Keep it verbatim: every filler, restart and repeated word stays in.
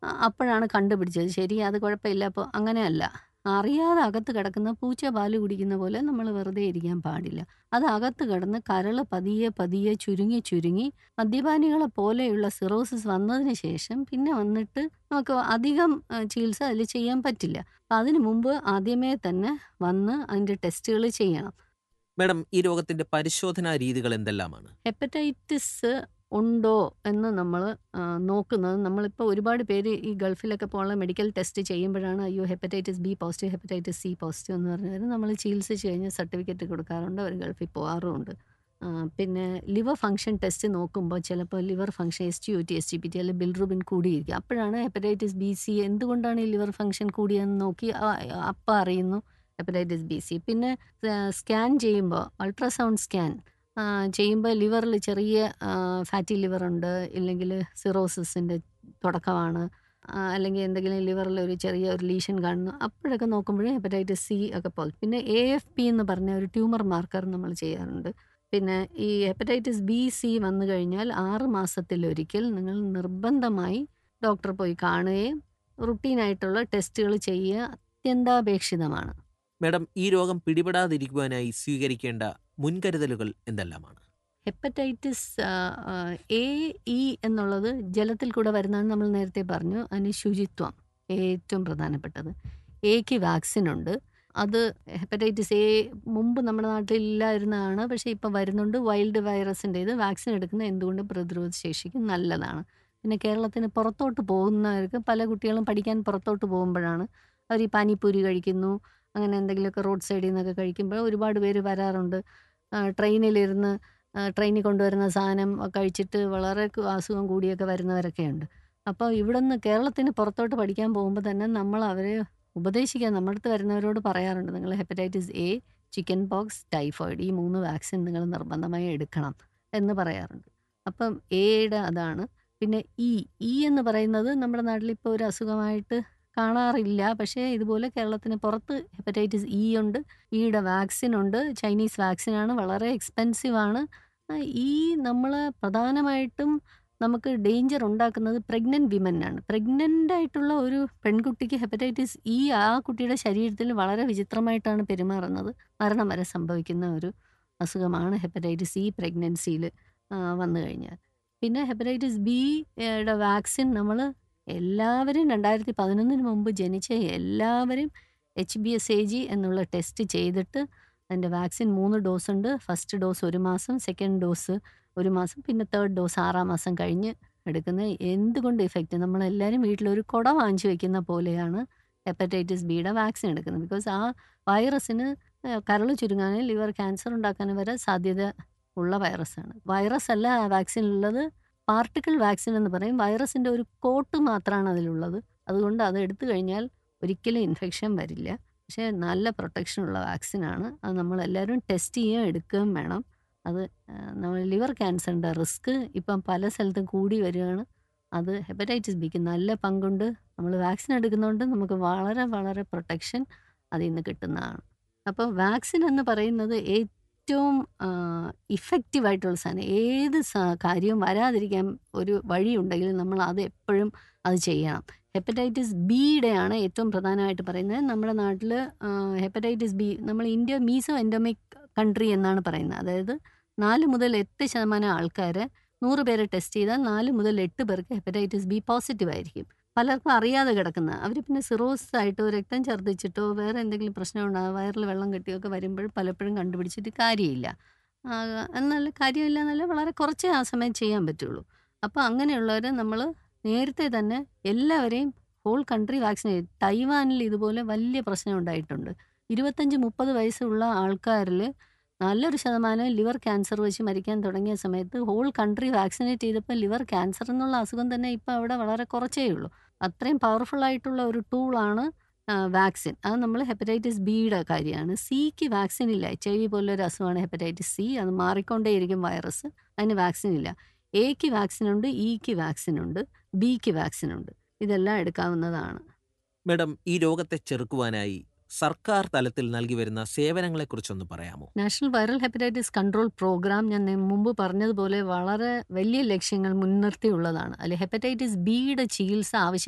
അ അപ്പോഴാണ് കണ്ടുപിടിച്ചത്. ശരി അത് കുഴപ്പമില്ല. അപ്പോൾ അങ്ങനെയല്ല. അറിയാതെ അകത്ത് കിടക്കുന്ന പൂച്ച പാല് കുടിക്കുന്ന പോലെ നമ്മൾ വെറുതെ ഇരിക്കാൻ പാടില്ല. അത് അകത്ത് കിടന്ന് കരള് പതിയെ പതിയെ ചുരുങ്ങി ചുരുങ്ങി മദ്യപാനികളെ പോലെയുള്ള സിറോസിസ് വന്നതിന് ശേഷം പിന്നെ വന്നിട്ട് നമുക്ക് അധികം ഏഹ്, ചികിത്സ അതിൽ ചെയ്യാൻ പറ്റില്ല. അപ്പം അതിന് മുമ്പ് ആദ്യമേ തന്നെ വന്ന് അതിൻ്റെ ടെസ്റ്റുകൾ ചെയ്യണം. മാഡം, ഈ രോഗത്തിന്റെ പരിശോധനാ രീതികൾ എന്തെല്ലാമാണ്? ഹെപ്പറ്റൈറ്റിസ് ഉണ്ടോ എന്ന് നമ്മൾ നോക്കുന്നത് നമ്മളിപ്പോൾ ഒരുപാട് പേര് ഈ ഗൾഫിലൊക്കെ പോകാനുള്ള മെഡിക്കൽ ടെസ്റ്റ് ചെയ്യുമ്പോഴാണ് അയ്യോ hepatitis B positive hepatitis C positive എന്ന് പറഞ്ഞാൽ നമ്മൾ ചികിത്സിച്ച് കഴിഞ്ഞ് സർട്ടിഫിക്കറ്റ് കൊടുക്കാറുണ്ട്. അവർ ഗൾഫിൽ പോകാറുമുണ്ട്. ആ, പിന്നെ ലിവർ ഫംഗ്ഷൻ ടെസ്റ്റ് നോക്കുമ്പോൾ ചിലപ്പോൾ liver function S T O T S G P T അല്ലെങ്കിൽ ബിൽറുബിൻ കൂടിയിരിക്കും. അപ്പോഴാണ് ഹെപ്പറ്റൈറ്റിസ് ബി സി എന്തുകൊണ്ടാണ് ഈ ലിവർ ഫംഗ്ഷൻ കൂടിയെന്ന് നോക്കി അപ്പം അറിയുന്നു ഹെപ്പറ്റൈറ്റിസ് ബി സി. പിന്നെ സ്കാൻ ചെയ്യുമ്പോൾ അൾട്രാസൗണ്ട് സ്കാൻ ആ, ചെയ്യുമ്പോൾ ലിവറിൽ ചെറിയ ഫാറ്റി ലിവറുണ്ട്, ഇല്ലെങ്കിൽ സിറോസിസിൻ്റെ തുടക്കമാണ്, ആ, അല്ലെങ്കിൽ എന്തെങ്കിലും ലിവറിൽ ഒരു ചെറിയ ഒരു ലീഷൻ കാണുന്നു. അപ്പോഴൊക്കെ നോക്കുമ്പോഴേ ഹെപ്പറ്റൈറ്റിസ് സി ഒക്കെ പോലെ. പിന്നെ എ എഫ് പി എന്ന് പറഞ്ഞ ഒരു ട്യൂമർ മാർക്കർ നമ്മൾ ചെയ്യാറുണ്ട്. പിന്നെ ഈ ഹെപ്പറ്റൈറ്റിസ് ബി സി വന്നു കഴിഞ്ഞാൽ ആറ് മാസത്തിലൊരിക്കൽ നിങ്ങൾ നിർബന്ധമായി ഡോക്ടറെ പോയി കാണുകയും റുട്ടീനായിട്ടുള്ള ടെസ്റ്റുകൾ ചെയ്യുക അത്യന്താപേക്ഷിതമാണ്. മാഡം, ഈ രോഗം പിടിപെടാതിരിക്കുവാനായി സ്വീകരിക്കേണ്ട മുൻകരുതലുകൾ എന്തെല്ലാമാണ്? ഹെപ്പറ്റൈറ്റിസ് എ ഇ എന്നുള്ളത് ജലത്തിൽ കൂടെ വരുന്നതെന്ന് നമ്മൾ നേരത്തെ പറഞ്ഞു. അതിന് ശുചിത്വം ഏറ്റവും പ്രധാനപ്പെട്ടത്. എക്ക് വാക്സിൻ ഉണ്ട്. അത് ഹെപ്പറ്റൈറ്റിസ് എ മുമ്പ് നമ്മുടെ നാട്ടിൽ ഇല്ലായിരുന്നതാണ്, പക്ഷേ ഇപ്പോൾ വരുന്നുണ്ട്. വൈൽഡ് വൈറസിൻ്റേത് വാക്സിൻ എടുക്കുന്നത് എന്തുകൊണ്ടും പ്രതിരോധ ശേഷിക്ക് നല്ലതാണ്. പിന്നെ കേരളത്തിന് പുറത്തോട്ട് പോകുന്നവർക്ക് പല കുട്ടികളും പഠിക്കാൻ പുറത്തോട്ട് പോകുമ്പോഴാണ് അവർ ഈ പാനിപ്പൂരി കഴിക്കുന്നു, അങ്ങനെ എന്തെങ്കിലുമൊക്കെ റോഡ് സൈഡിൽ നിന്നൊക്കെ കഴിക്കുമ്പോൾ ഒരുപാട് പേര് വരാറുണ്ട്. ആ, ട്രെയിനിലിരുന്ന് ആ, ട്രെയിനിൽ കൊണ്ടുവരുന്ന സാധനം കഴിച്ചിട്ട് വളരെ ക- അസുഖം കൂടിയൊക്കെ വരുന്നവരൊക്കെ ഉണ്ട്. അപ്പോൾ ഇവിടുന്ന് കേരളത്തിന് പുറത്തോട്ട് പഠിക്കാൻ പോകുമ്പോൾ തന്നെ നമ്മൾ അവരെ ഉപദേശിക്കാൻ നമ്മുടെ അടുത്ത് വരുന്നവരോട് പറയാറുണ്ട്, നിങ്ങൾ hepatitis A, chicken pox, typhoid ഈ മൂന്ന് വാക്സിൻ നിങ്ങൾ നിർബന്ധമായി എടുക്കണം എന്ന് പറയാറുണ്ട്. അപ്പം എയുടെ അതാണ്. പിന്നെ ഇ ഇ എന്ന് പറയുന്നത് നമ്മുടെ നാട്ടിൽ ഇപ്പോൾ ഒരു അസുഖമായിട്ട് കാണാറില്ല, പക്ഷേ ഇതുപോലെ കേരളത്തിന് പുറത്ത് ഹെപ്പറ്റൈറ്റിസ് ഇ ഉണ്ട്. ഈയുടെ വാക്സിൻ ഉണ്ട്. ചൈനീസ് വാക്സിനാണ്, വളരെ എക്സ്പെൻസീവ് ആണ്. ആ, ഈ നമ്മൾ പ്രധാനമായിട്ടും നമുക്ക് ഡേഞ്ചർ ഉണ്ടാക്കുന്നത് പ്രഗ്നൻറ്റ് വിമനാണ്. പ്രഗ്നൻ്റ് ആയിട്ടുള്ള ഒരു പെൺകുട്ടിക്ക് ഹെപ്പറ്റൈറ്റിസ് ഇ ആ കുട്ടിയുടെ ശരീരത്തിൽ വളരെ വിചിത്രമായിട്ടാണ് പെരുമാറുന്നത്. മരണം വരെ സംഭവിക്കുന്ന ഒരു അസുഖമാണ് ഹെപ്പറ്റൈറ്റിസ് ഇ പ്രഗ്നൻസിയിൽ വന്നു കഴിഞ്ഞാൽ. പിന്നെ ഹെപ്പറ്റൈറ്റിസ് ബി യുടെ വാക്സിൻ നമ്മൾ എല്ലാവരും രണ്ടായിരത്തി പതിനൊന്നിന് മുമ്പ് ജനിച്ച എല്ലാവരും H B S A G എന്നുള്ള ടെസ്റ്റ് ചെയ്തിട്ട് അതിൻ്റെ വാക്സിൻ മൂന്ന് ഡോസ് ഉണ്ട്. ഫസ്റ്റ് ഡോസ് ഒരു മാസം, സെക്കൻഡ് ഡോസ് ഒരു മാസം, പിന്നെ തേർഡ് ഡോസ് ആറാം മാസം കഴിഞ്ഞ് എടുക്കുന്നത്. എന്തുകൊണ്ട് ഇഫക്റ്റ് നമ്മളെല്ലാവരും വീട്ടിലൊരു കുട വാങ്ങിച്ചു വെക്കുന്ന പോലെയാണ് ഹെപ്പറ്റൈറ്റിസ് ബിയുടെ വാക്സിൻ എടുക്കുന്നത്. ബിക്കോസ് ആ വൈറസിന് കരൾ ചുരുങ്ങാനും ലിവർ ക്യാൻസർ ഉണ്ടാക്കാനും വരെ സാധ്യത ഉള്ള വൈറസാണ്. വൈറസ് അല്ല ആ വാക്സിനുള്ളത്, പാർട്ടിക്കിൾ വാക്സിൻ എന്ന് പറയും. വൈറസിൻ്റെ ഒരു കോട്ട് മാത്രമാണ് അതിലുള്ളത്. അതുകൊണ്ട് അത് എടുത്തു കഴിഞ്ഞാൽ ഒരിക്കലും ഇൻഫെക്ഷൻ വരില്ല. പക്ഷേ നല്ല പ്രൊട്ടക്ഷനുള്ള വാക്സിനാണ്. അത് നമ്മളെല്ലാവരും ടെസ്റ്റ് ചെയ്യുകയും എടുക്കുകയും വേണം. അത് ആ, നമ്മൾ ലിവർ ക്യാൻസറിൻ്റെ റിസ്ക് ഇപ്പം പല സ്ഥലത്തും കൂടി വരികയാണ്. അത് ഹെപ്പറ്റൈറ്റിസ് ബിക്ക് നല്ല പങ്കുണ്ട്. നമ്മൾ വാക്സിൻ എടുക്കുന്നതുകൊണ്ട് നമുക്ക് വളരെ വളരെ പ്രൊട്ടക്ഷൻ അതിൽ നിന്ന് കിട്ടുന്നതാണ്. അപ്പോൾ വാക്സിൻ എന്ന് പറയുന്നത് ഏറ്റവും ഇഫക്റ്റീവ് ആയിട്ടുള്ള സാധനം. ഏത് സ- കാര്യവും വരാതിരിക്കാൻ ഒരു വഴിയുണ്ടെങ്കിൽ നമ്മൾ അത് എപ്പോഴും അത് ചെയ്യണം. ഹെപ്പറ്റൈറ്റിസ് ബിയുടെയാണ് ഏറ്റവും പ്രധാനമായിട്ട് പറയുന്നത്. നമ്മുടെ നാട്ടിൽ ഹെപ്പറ്റൈറ്റിസ് ബി നമ്മൾ ഇന്ത്യ മീസോ എൻഡമിക് കൺട്രി എന്നാണ് പറയുന്നത്. അതായത് നാല് മുതൽ എട്ട് ശതമാനം ആൾക്കാർ നൂറ് പേരെ ടെസ്റ്റ് ചെയ്താൽ നാല് മുതൽ എട്ട് പേർക്ക് ഹെപ്പറ്റൈറ്റിസ് ബി പോസിറ്റീവ് ആയിരിക്കും. പലർക്കും അറിയാതെ കിടക്കുന്ന അവർ പിന്നെ സിറോസിസ് ആയിട്ടോ രക്തം ഛർദ്ദിച്ചിട്ടോ വേറെ എന്തെങ്കിലും പ്രശ്നം ഉണ്ടാകും, വയറിൽ വെള്ളം കെട്ടിയൊക്കെ വരുമ്പോൾ പലപ്പോഴും കണ്ടുപിടിച്ചിട്ട് കാര്യമില്ല. ആ, എന്നാൽ കാര്യമില്ല എന്നല്ല, വളരെ കുറച്ചേ ആ സമയം ചെയ്യാൻ പറ്റുള്ളൂ. അപ്പോൾ അങ്ങനെയുള്ളവരെ നമ്മൾ നേരത്തെ തന്നെ എല്ലാവരെയും ഹോൾ കൺട്രി വാക്സിനേറ്റ്. തൈവാനിൽ ഇതുപോലെ വലിയ പ്രശ്നം ഉണ്ടായിട്ടുണ്ട്. ഇരുപത്തഞ്ച് മുപ്പത് വയസ്സുള്ള ആൾക്കാരിൽ നല്ലൊരു ശതമാനം ലിവർ ക്യാൻസർ വെച്ച് മരിക്കാൻ തുടങ്ങിയ സമയത്ത് ഹോൾ കൺട്രി വാക്സിനേറ്റ് ചെയ്തപ്പോൾ ലിവർ ക്യാൻസർ എന്നുള്ള അസുഖം തന്നെ ഇപ്പോൾ അവിടെ വളരെ കുറച്ചേ ഉള്ളൂ. അത്രയും പവർഫുൾ ആയിട്ടുള്ള ഒരു ടൂളാണ് വാക്സിൻ. അത് നമ്മൾ ഹെപ്പറ്റൈറ്റിസ് ബിയുടെ കാര്യമാണ്. സിക്ക് വാക്സിൻ ഇല്ല. എച്ച് ഐ വി പോലൊരു അസുഖമാണ് ഹെപ്പറ്റൈറ്റിസ് സി. അത് മാറിക്കൊണ്ടേയിരിക്കും വൈറസ്. അതിന് വാക്സിൻ ഇല്ല. എക്ക് വാക്സിൻ ഉണ്ട്, ഇക്ക് വാക്സിൻ ഉണ്ട്, ബിക്ക് വാക്സിൻ ഉണ്ട്. ഇതെല്ലാം എടുക്കാവുന്നതാണ്. മാഡം, ഈ രോഗത്തെ ചെറുക്കുവാനായി സർക്കാർ തലത്തിൽ നൽകി വരുന്ന സേവനങ്ങളെക്കുറിച്ചൊന്ന് പറയാമോ? National viral hepatitis control programme ഞാൻ നേ- മുമ്പ് പറഞ്ഞതുപോലെ വളരെ വലിയ ലക്ഷ്യങ്ങൾ മുൻനിർത്തിയുള്ളതാണ്. അതിൽ ഹെപ്പറ്റൈറ്റിസ് ബിയുടെ ചികിത്സ ആവശ്യം